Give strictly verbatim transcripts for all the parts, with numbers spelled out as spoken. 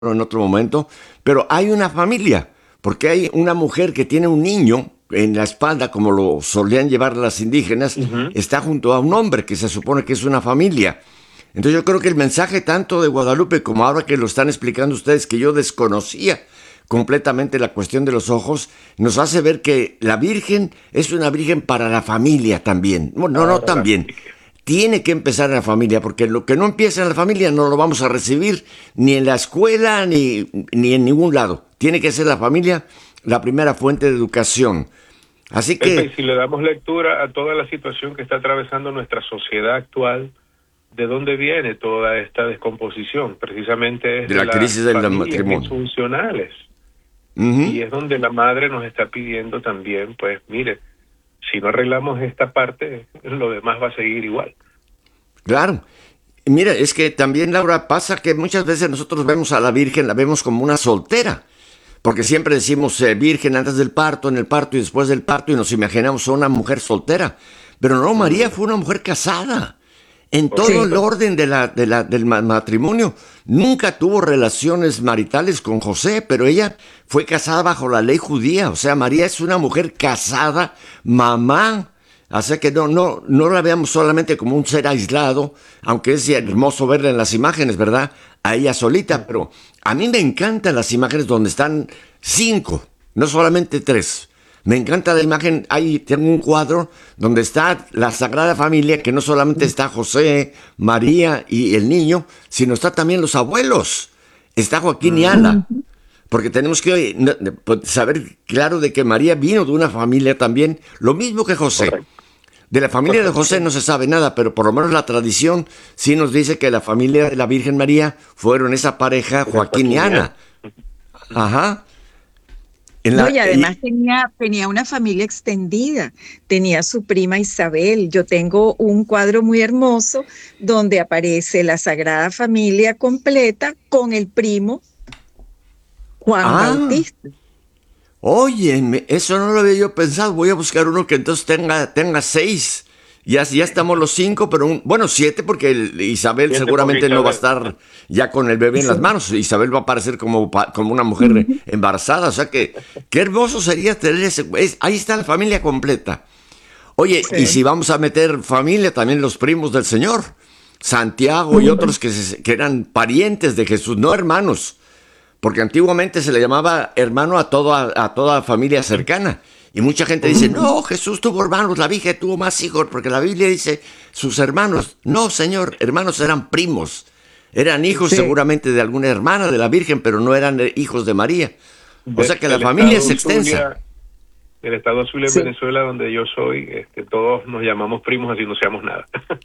en otro momento, pero hay una familia, porque hay una mujer que tiene un niño en la espalda, como lo solían llevar las indígenas, Ujú. está junto a un hombre que se supone que es una familia. Entonces yo creo que el mensaje tanto de Guadalupe como ahora que lo están explicando ustedes, que yo desconocía completamente la cuestión de los ojos, nos hace ver que la Virgen es una Virgen para la familia también. No, no, no Para la también. familia. Tiene que empezar en la familia, porque lo que no empieza en la familia no lo vamos a recibir ni en la escuela ni, ni en ningún lado. Tiene que ser la familia la primera fuente de educación. Así Pepe, y que, si le damos lectura a toda la situación que está atravesando nuestra sociedad actual, ¿de dónde viene toda esta descomposición? Precisamente es de de la las crisis del familias matrimonio. disfuncionales. Ujú. Y es donde la madre nos está pidiendo también, pues mire, si no arreglamos esta parte, lo demás va a seguir igual. Claro. Y mira, es que también, Laura, pasa que muchas veces nosotros vemos a la Virgen, la vemos como una soltera, porque siempre decimos eh, Virgen antes del parto, en el parto y después del parto, y nos imaginamos a una mujer soltera. Pero no, María Mm, fue una mujer casada. En todo el correcto. orden de la, de la, del ma- matrimonio, nunca tuvo relaciones maritales con José, pero ella fue casada bajo la ley judía. O sea, María es una mujer casada, mamá. O sea que no, no, no la veamos solamente como un ser aislado, aunque es hermoso verla en las imágenes, ¿verdad? A ella solita, Ujú. pero a mí me encantan las imágenes donde están cinco, no solamente tres. Me encanta la imagen, ahí tengo un cuadro donde está la Sagrada Familia, que no solamente está José, María y el niño, sino está también los abuelos. Está Joaquín y Mm, Ana. Porque tenemos que no, pues, saber claro de que María vino de una familia también, lo mismo que José. correcto, De la familia de José correcto. no se sabe nada, pero por lo menos la tradición sí nos dice que la familia de la Virgen María fueron esa pareja, De Joaquín y Joaquín y Ana. Ana. Ajá. En No, la, y y- además tenía, tenía una familia extendida, tenía su prima Isabel. Yo tengo un cuadro muy hermoso donde aparece la Sagrada Familia completa con el primo Juan ah, Bautista. oye, me- eso no lo había yo pensado. Voy a buscar uno que entonces tenga, tenga seis. Ya, ya estamos los cinco, pero un, bueno, siete, porque el- Isabel Siete porque seguramente no va a Isabel. estar ya con el bebé en Sí. las manos. Isabel va a aparecer como, pa- como una mujer Ujú. embarazada. O sea que, qué hermoso sería tener ese. es- ahí está la familia completa. Oye, y si Sí. vamos a meter familia, también los primos del Señor. Santiago y Ujú. otros que, se- que eran parientes de Jesús, no hermanos. Porque antiguamente se le llamaba hermano a toda, a toda familia cercana. Y mucha gente dice, Ujú. no, Jesús tuvo hermanos, la Virgen tuvo más hijos, porque la Biblia dice sus hermanos. No, Señor, hermanos eran primos. Eran hijos Sí. seguramente de alguna hermana de la Virgen, pero no eran eh, hijos de María. O sea De- que la del familia es estado extensa. Zulia, del estado Zulia en Sí. Venezuela, donde yo soy, este, todos nos llamamos primos así no seamos nada.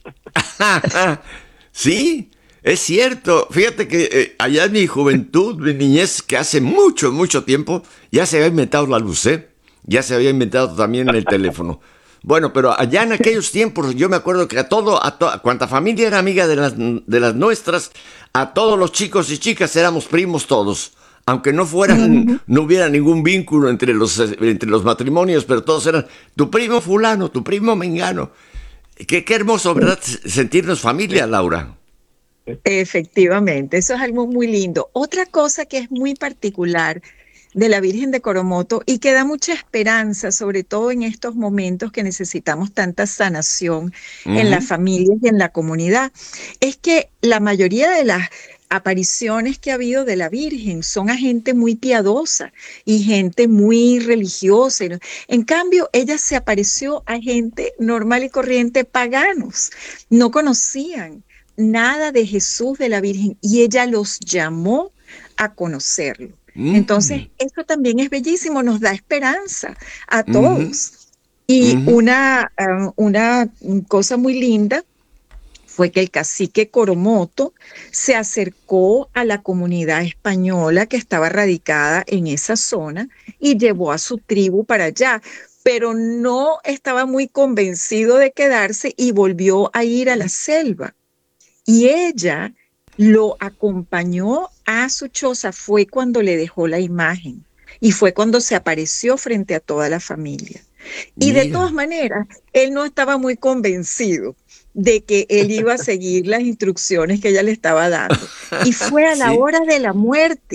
Sí, es cierto. Fíjate que eh, allá en mi juventud, mi niñez, que hace mucho, mucho tiempo, ya se había inventado la luz, ¿eh? Ya se había inventado también el teléfono. Bueno, pero allá en aquellos tiempos, yo me acuerdo que a todo, a, to- a cuanta familia era amiga de las, de las nuestras, a todos los chicos y chicas éramos primos todos. Aunque no fueran, Ujú. no hubiera ningún vínculo entre los, eh, entre los matrimonios, pero todos eran tu primo fulano, tu primo mengano. Qué, qué hermoso, ¿verdad? Sentirnos familia, Laura. Efectivamente, eso es algo muy lindo. Otra cosa que es muy particular de la Virgen de Coromoto y que da mucha esperanza, sobre todo en estos momentos que necesitamos tanta sanación en las Ujú. familias y en la comunidad, es que la mayoría de las apariciones que ha habido de la Virgen son a gente muy piadosa y gente muy religiosa. y no- En cambio, ella se apareció a gente normal y corriente, paganos, no conocían nada de Jesús, de la Virgen, y ella los llamó a conocerlo. Entonces, Mm, eso también es bellísimo, nos da esperanza a ujú, todos. Y ujú. una, ah, una cosa muy linda fue que el cacique Coromoto se acercó a la comunidad española que estaba radicada en esa zona y llevó a su tribu para allá, pero no estaba muy convencido de quedarse y volvió a ir a la selva. Y ella lo acompañó a su choza, fue cuando le dejó la imagen y fue cuando se apareció frente a toda la familia. Y de todas Mira. maneras, él no estaba muy convencido de que él iba a seguir las instrucciones que ella le estaba dando. Y fue a la Sí. hora de la muerte.